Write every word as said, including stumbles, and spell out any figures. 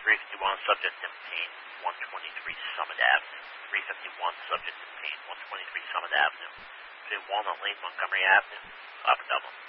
three fifty-one, subject in pain, one twenty-three Summit Avenue. three fifty-one, subject in pain, one twenty-three Summit Avenue. Between Walnut Lane, Montgomery Avenue, Upper Dublin.